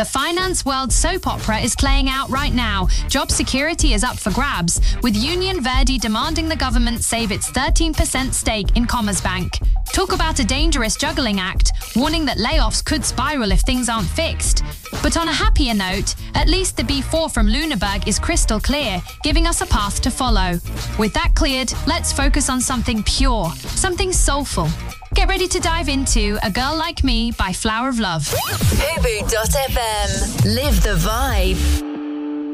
The finance world soap opera is playing out right now. Job security is up for grabs, with Union Verdi demanding the government save its 13% stake in Commerzbank. Talk about a dangerous juggling act, warning that layoffs could spiral if things aren't fixed. But on a happier note, at least the B4 from Lüneburg is crystal clear, giving us a path to follow. With that cleared, let's focus on something pure, something soulful. Get ready to dive into A Girl Like Me by Flower of Love. Fubu.fm. Live the vibe.